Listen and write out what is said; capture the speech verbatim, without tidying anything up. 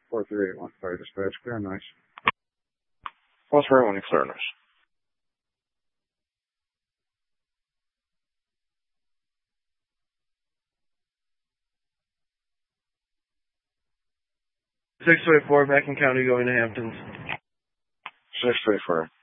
four three eight one, fire dispatch, clear and nice. four three eight one, clear and nice. six three four, Macon County going to Hamptons. six three four.